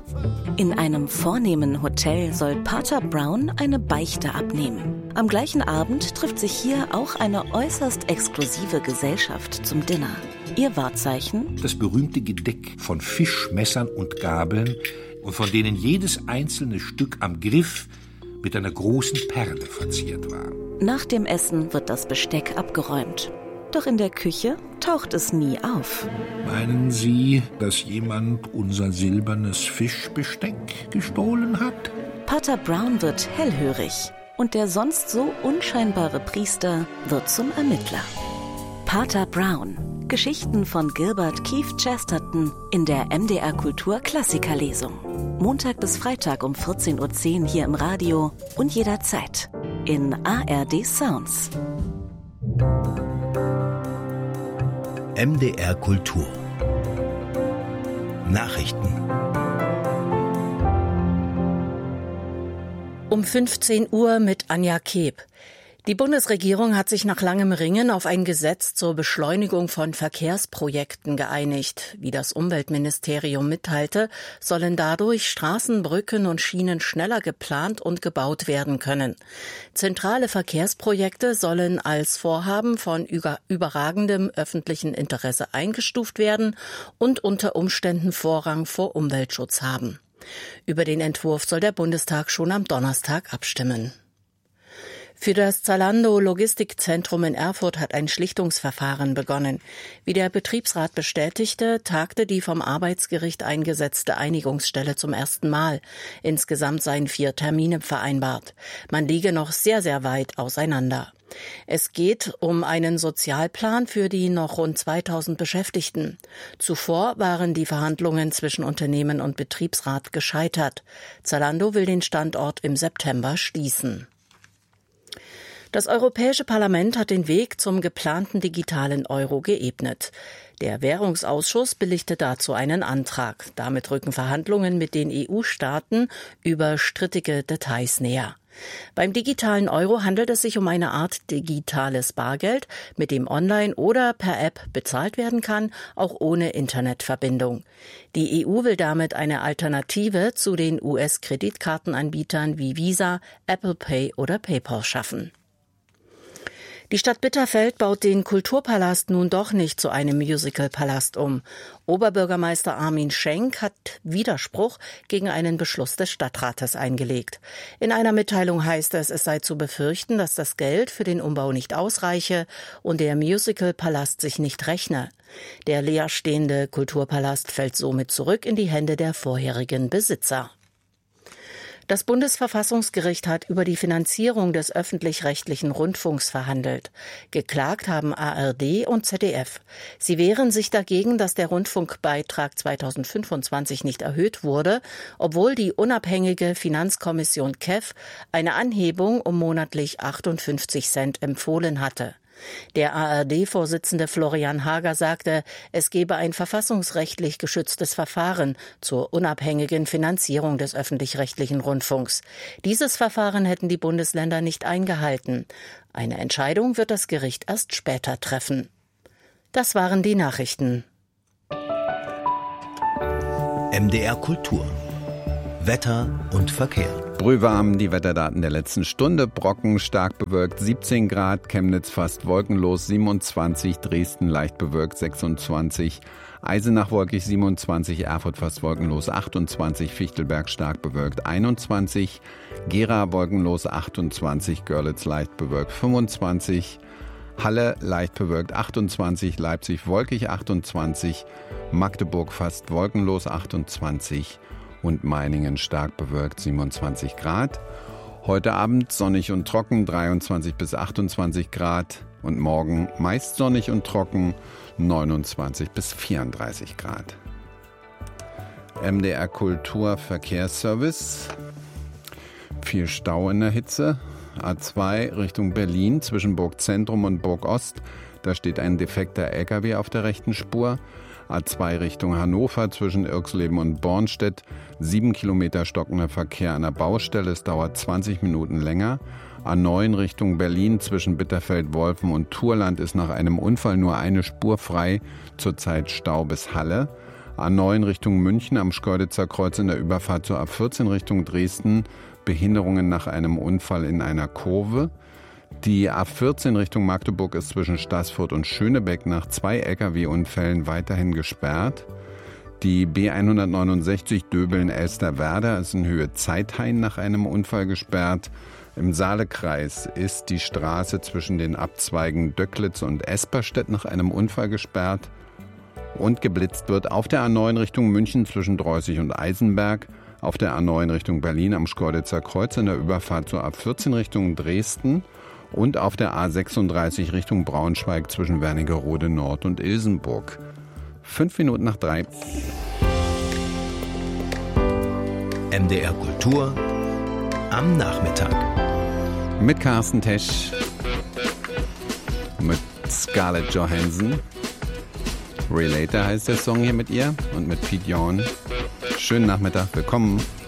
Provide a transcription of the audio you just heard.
In einem vornehmen Hotel soll Pater Brown eine Beichte abnehmen. Am gleichen Abend trifft sich hier auch eine äußerst exklusive Gesellschaft zum Dinner. Ihr Wahrzeichen? Das berühmte Gedeck von Fischmessern und Gabeln, und von denen jedes einzelne Stück am Griff mit einer großen Perle verziert war. Nach dem Essen wird das Besteck abgeräumt. Doch in der Küche taucht es nie auf. Meinen Sie, dass jemand unser silbernes Fischbesteck gestohlen hat? Pater Brown wird hellhörig und der sonst so unscheinbare Priester wird zum Ermittler. Pater Brown. Geschichten von Gilbert Keith Chesterton in der MDR Kultur Klassikerlesung. Montag bis Freitag um 14:10 Uhr hier im Radio und jederzeit in ARD Sounds. MDR Kultur Nachrichten. Um 15 Uhr mit Anja Keeb. Die Bundesregierung hat sich nach langem Ringen auf ein Gesetz zur Beschleunigung von Verkehrsprojekten geeinigt. Wie das Umweltministerium mitteilte, sollen dadurch Straßen, Brücken und Schienen schneller geplant und gebaut werden können. Zentrale Verkehrsprojekte sollen als Vorhaben von überragendem öffentlichen Interesse eingestuft werden und unter Umständen Vorrang vor Umweltschutz haben. Über den Entwurf soll der Bundestag schon am Donnerstag abstimmen. Für das Zalando-Logistikzentrum in Erfurt hat ein Schlichtungsverfahren begonnen. Wie der Betriebsrat bestätigte, tagte die vom Arbeitsgericht eingesetzte Einigungsstelle zum ersten Mal. Insgesamt seien 4 Termine vereinbart. Man liege noch sehr, sehr weit auseinander. Es geht um einen Sozialplan für die noch rund 2000 Beschäftigten. Zuvor waren die Verhandlungen zwischen Unternehmen und Betriebsrat gescheitert. Zalando will den Standort im September schließen. Das Europäische Parlament hat den Weg zum geplanten digitalen Euro geebnet. Der Währungsausschuss billigte dazu einen Antrag. Damit rücken Verhandlungen mit den EU-Staaten über strittige Details näher. Beim digitalen Euro handelt es sich um eine Art digitales Bargeld, mit dem online oder per App bezahlt werden kann, auch ohne Internetverbindung. Die EU will damit eine Alternative zu den US-Kreditkartenanbietern wie Visa, Apple Pay oder PayPal schaffen. Die Stadt Bitterfeld baut den Kulturpalast nun doch nicht zu einem Musicalpalast um. Oberbürgermeister Armin Schenk hat Widerspruch gegen einen Beschluss des Stadtrates eingelegt. In einer Mitteilung heißt es, es sei zu befürchten, dass das Geld für den Umbau nicht ausreiche und der Musicalpalast sich nicht rechne. Der leerstehende Kulturpalast fällt somit zurück in die Hände der vorherigen Besitzer. Das Bundesverfassungsgericht hat über die Finanzierung des öffentlich-rechtlichen Rundfunks verhandelt. Geklagt haben ARD und ZDF. Sie wehren sich dagegen, dass der Rundfunkbeitrag 2025 nicht erhöht wurde, obwohl die unabhängige Finanzkommission KEF eine Anhebung um monatlich 58 Cent empfohlen hatte. Der ARD-Vorsitzende Florian Hager sagte, es gebe ein verfassungsrechtlich geschütztes Verfahren zur unabhängigen Finanzierung des öffentlich-rechtlichen Rundfunks. Dieses Verfahren hätten die Bundesländer nicht eingehalten. Eine Entscheidung wird das Gericht erst später treffen. Das waren die Nachrichten. MDR Kultur. Wetter und Verkehr. Brühwarm, die Wetterdaten der letzten Stunde. Brocken, stark bewölkt 17 Grad, Chemnitz fast wolkenlos 27, Dresden leicht bewölkt 26, Eisenach wolkig 27, Erfurt fast wolkenlos 28, Fichtelberg stark bewölkt 21, Gera wolkenlos 28, Görlitz leicht bewölkt 25, Halle leicht bewölkt 28, Leipzig wolkig 28, Magdeburg fast wolkenlos 28 und Meiningen stark bewölkt 27 Grad. Heute Abend sonnig und trocken 23 bis 28 Grad und morgen meist sonnig und trocken 29 bis 34 Grad. MDR Kultur Verkehrsservice. Viel Stau in der Hitze. A2 Richtung Berlin zwischen Burgzentrum und Burgost. Da steht ein defekter LKW auf der rechten Spur. A2 Richtung Hannover zwischen Irxleben und Bornstedt. 7 Kilometer stockender Verkehr an der Baustelle. Es dauert 20 Minuten länger. A9 Richtung Berlin zwischen Bitterfeld-Wolfen und Turland ist nach einem Unfall nur eine Spur frei. Zurzeit Stau bis Halle. A9 Richtung München am Schkeuditzer Kreuz in der Überfahrt zur A14 Richtung Dresden. Behinderungen nach einem Unfall in einer Kurve. Die A14 Richtung Magdeburg ist zwischen Staßfurt und Schönebeck nach 2 Lkw-Unfällen weiterhin gesperrt. Die B169 Döbeln-Elsterwerda ist in Höhe Zeithain nach einem Unfall gesperrt. Im Saalekreis ist die Straße zwischen den Abzweigen Döcklitz und Esperstedt nach einem Unfall gesperrt. Und geblitzt wird auf der A9 Richtung München zwischen Dreußig und Eisenberg, auf der A9 Richtung Berlin am Schkeuditzer Kreuz in der Überfahrt zur A14 Richtung Dresden und auf der A36 Richtung Braunschweig zwischen Wernigerode Nord und Ilsenburg. 5 Minuten nach 3. MDR Kultur am Nachmittag. Mit Carsten Tesch, mit Scarlett Johansson. Relator heißt der Song hier mit ihr und mit Pete Yorn. Schönen Nachmittag, willkommen.